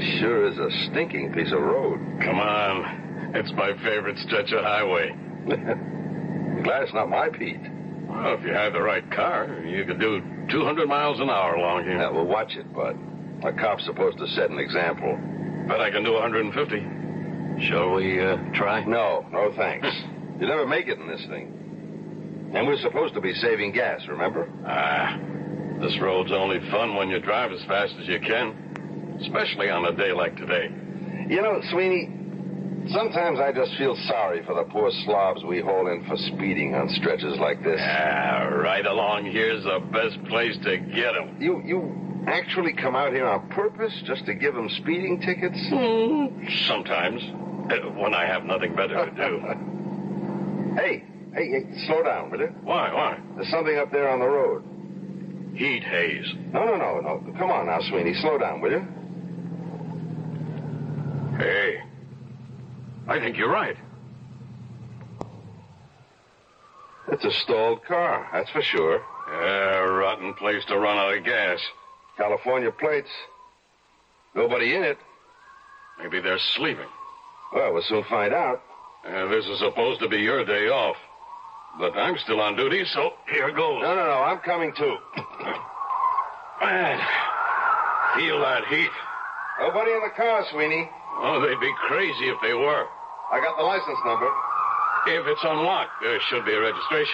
This sure is a stinking piece of road. Come on. It's my favorite stretch of highway. Glad it's not my Pete. Well, if you had the right car, you could do 200 miles an hour along here. Yeah, well, watch it, bud. A cop's supposed to set an example. Bet I can do 150. Shall we try? No, thanks. You'll never make it in this thing. And we're supposed to be saving gas, remember? This road's only fun when you drive as fast as you can. Especially on a day like today. You know, Sweeney, sometimes I just feel sorry for the poor slobs we haul in for speeding on stretches like this. Right along here's the best place to get them. You actually come out here on purpose just to give them speeding tickets? Sometimes, when I have nothing better to do. Hey, slow down, will you? Why? There's something up there on the road. Heat haze. No. Come on now, Sweeney, slow down, will you? Hey, I think you're right. It's a stalled car, that's for sure. Rotten place to run out of gas. California plates. Nobody in it. Maybe they're sleeping. Well, we'll soon find out. This is supposed to be your day off. But I'm still on duty, so here goes. No, I'm coming too. Man, feel that heat. Nobody in the car, Sweeney. Oh, they'd be crazy if they were. I got the license number. If it's unlocked, there should be a registration.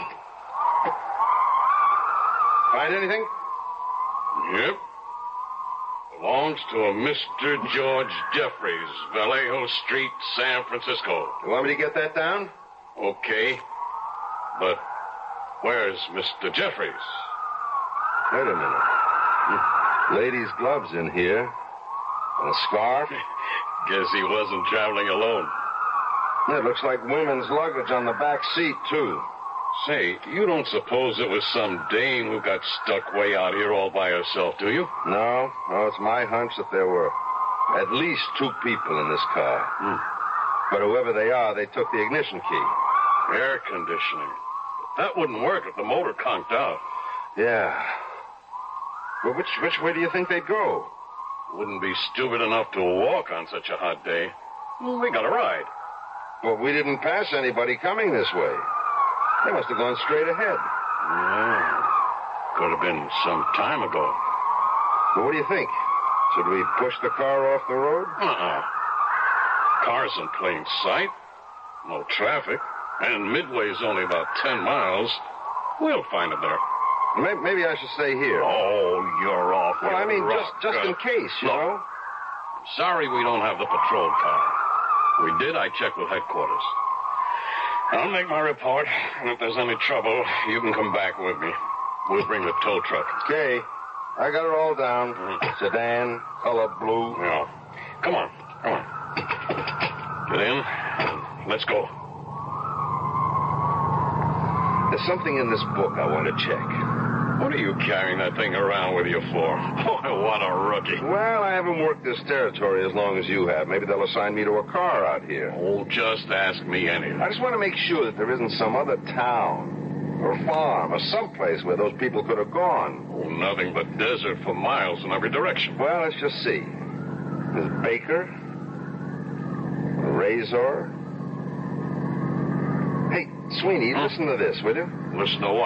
Find anything? Yep. Belongs to a Mr. George Jeffries, Vallejo Street, San Francisco. You want me to get that down? Okay. But where's Mr. Jeffries? Wait a minute. Ladies' gloves in here. And a scarf. Guess he wasn't traveling alone. Yeah, it looks like women's luggage on the back seat, too. Say, you don't suppose it was some dame who got stuck way out here all by herself, do you? No, it's my hunch that there were at least 2 people in this car. But whoever they are, they took the ignition key. Air conditioning. That wouldn't work if the motor conked out. Yeah. Well, which way do you think they'd go? Wouldn't be stupid enough to walk on such a hot day. Well, they got a ride. Well, we didn't pass anybody coming this way. They must have gone straight ahead. Yeah. Could have been some time ago. Well, what do you think? Should we push the car off the road? Car's in plain sight. No traffic. And Midway's only about 10 miles. We'll find it there. Maybe I should stay here. Oh, you're off. Well, I mean, just in case, you know. I'm sorry we don't have the patrol car. We did, I checked with headquarters. I'll make my report, and if there's any trouble, you can come back with me. We'll bring the tow truck. Okay. I got it all down. Sedan, color blue. Yeah. Come on. Get in, and let's go. There's something in this book I want to check. What are you carrying that thing around with you for? Oh, what a rookie. Well, I haven't worked this territory as long as you have. Maybe they'll assign me to a car out here. Oh, just ask me anything. I just want to make sure that there isn't some other town or farm or someplace where those people could have gone. Oh, nothing but desert for miles in every direction. Well, let's just see. There's Baker. Razor. Hey, Sweeney, listen to this, will you? Listen to what?